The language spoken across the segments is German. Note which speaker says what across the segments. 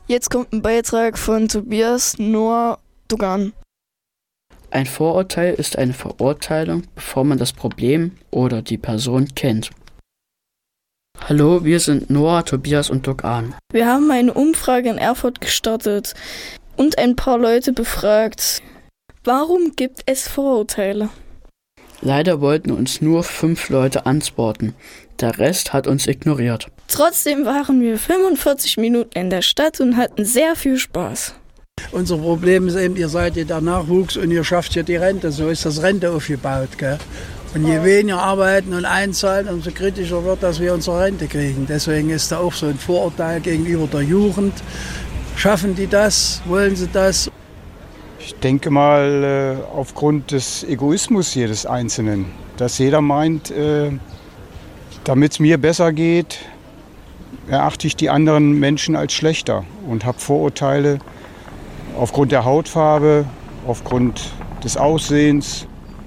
Speaker 1: Jetzt kommt ein Beitrag von Tobias Noah Dugan.
Speaker 2: Ein Vorurteil ist eine Verurteilung, bevor man das Problem oder die Person kennt. Hallo, wir sind Noah, Tobias und Dugan.
Speaker 1: Wir haben eine Umfrage in Erfurt gestartet und ein paar Leute befragt. Warum gibt es Vorurteile?
Speaker 2: Leider wollten uns nur 5 Leute antworten. Der Rest hat uns ignoriert.
Speaker 1: Trotzdem waren wir 45 Minuten in der Stadt und hatten sehr viel Spaß.
Speaker 3: Unser Problem ist eben, ihr seid ja der Nachwuchs und ihr schafft ja die Rente. So ist das Rente aufgebaut. Gell? Und je weniger arbeiten und einzahlen, umso kritischer wird, dass wir unsere Rente kriegen. Deswegen ist da auch so ein Vorurteil gegenüber der Jugend. Schaffen die das? Wollen sie das?
Speaker 4: Ich denke mal aufgrund des Egoismus jedes Einzelnen, dass jeder meint, damit es mir besser geht, erachte ich die anderen Menschen als schlechter und habe Vorurteile aufgrund der Hautfarbe, aufgrund des Aussehens.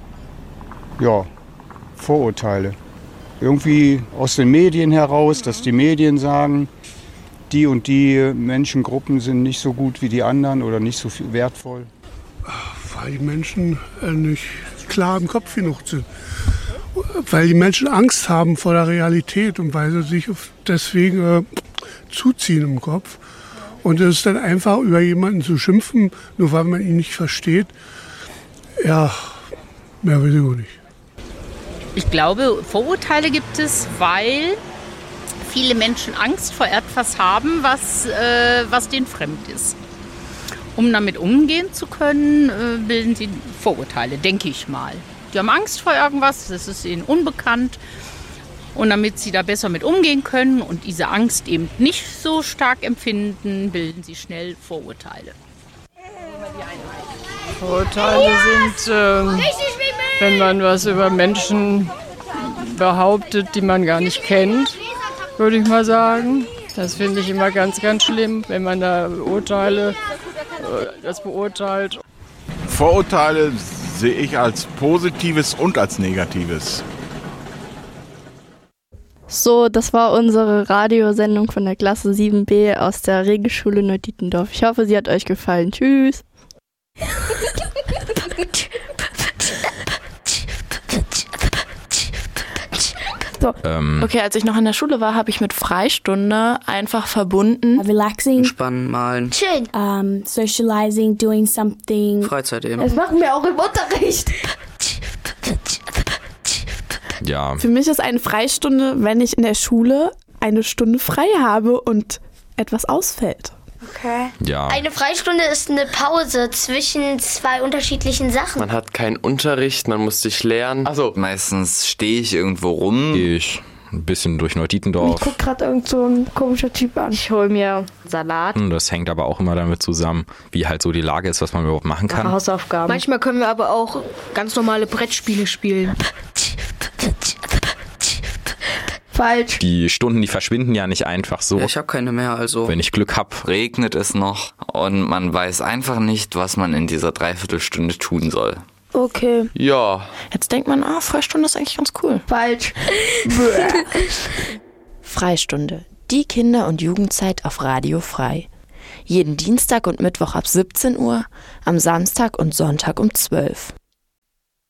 Speaker 4: Ja, Vorurteile. Irgendwie aus den Medien heraus, dass die Medien sagen, die und die Menschengruppen sind nicht so gut wie die anderen oder nicht so viel wertvoll.
Speaker 5: Weil die Menschen nicht klar im Kopf genug sind. Weil die Menschen Angst haben vor der Realität und weil sie sich deswegen zuziehen im Kopf. Und es ist dann einfach, über jemanden zu schimpfen, nur weil man ihn nicht versteht. Ja, mehr weiß ich auch nicht.
Speaker 6: Ich glaube, Vorurteile gibt es, weil viele Menschen Angst vor etwas haben, was denen fremd ist. Um damit umgehen zu können, bilden sie Vorurteile, denke ich mal. Die haben Angst vor irgendwas, das ist ihnen unbekannt. Und damit sie da besser mit umgehen können und diese Angst eben nicht so stark empfinden, bilden sie schnell Vorurteile.
Speaker 7: Vorurteile sind, wenn man was über Menschen behauptet, die man gar nicht kennt, würde ich mal sagen. Das finde ich immer ganz, ganz schlimm, wenn man da das beurteilt.
Speaker 8: Vorurteile sehe ich als Positives und als Negatives.
Speaker 9: So, das war unsere Radiosendung von der Klasse 7b aus der Regelschule Neudietendorf. Ich hoffe, sie hat euch gefallen. Tschüss.
Speaker 10: So. Okay, als ich noch in der Schule war, habe ich mit Freistunde einfach verbunden.
Speaker 11: Relaxing.
Speaker 12: Entspannen, malen.
Speaker 11: Chillen. Socializing, doing something.
Speaker 12: Freizeit eben.
Speaker 11: Das machen wir auch im Unterricht.
Speaker 13: Ja.
Speaker 14: Für mich ist eine Freistunde, wenn ich in der Schule eine Stunde frei habe und etwas ausfällt.
Speaker 15: Okay.
Speaker 13: Ja.
Speaker 15: Eine Freistunde ist eine Pause zwischen 2 unterschiedlichen Sachen.
Speaker 16: Man hat keinen Unterricht, man muss sich lernen.
Speaker 12: Also meistens stehe ich irgendwo rum.
Speaker 13: Ich ein bisschen durch Neudietendorf.
Speaker 11: Ich guck gerade irgend so ein komischer Typ an.
Speaker 10: Ich hole mir Salat.
Speaker 13: Das hängt aber auch immer damit zusammen, wie halt so die Lage ist, was man überhaupt machen kann.
Speaker 10: Hausaufgaben.
Speaker 17: Manchmal können wir aber auch ganz normale Brettspiele spielen.
Speaker 11: Falsch.
Speaker 13: Die Stunden, die verschwinden ja nicht einfach so.
Speaker 12: Ja, ich habe keine mehr, also.
Speaker 13: Wenn ich Glück habe.
Speaker 12: Regnet es noch und man weiß einfach nicht, was man in dieser Dreiviertelstunde tun soll.
Speaker 11: Okay.
Speaker 12: Ja.
Speaker 10: Jetzt denkt man, Freistunde ist eigentlich ganz cool.
Speaker 11: Falsch.
Speaker 18: Freistunde. Die Kinder- und Jugendzeit auf Radio Frei. Jeden Dienstag und Mittwoch ab 17 Uhr, am Samstag und Sonntag um 12 Uhr.